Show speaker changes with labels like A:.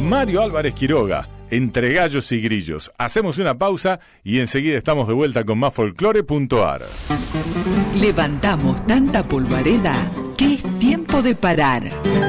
A: Mario Álvarez Quiroga, entre gallos y grillos. Hacemos una pausa y enseguida estamos de vuelta con más folclore.ar.
B: Levantamos tanta polvareda que es tiempo de parar.